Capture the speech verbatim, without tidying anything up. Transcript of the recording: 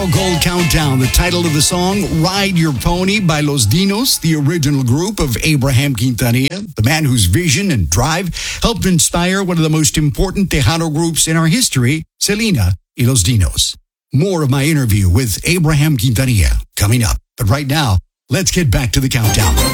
Gold Countdown, the title of the song, Ride Your Pony by Los Dinos, the original group of Abraham Quintanilla, the man whose vision and drive helped inspire one of the most important Tejano groups in our history, Selena y Los Dinos. More of my interview with Abraham Quintanilla coming up. But right now, let's get back to the countdown.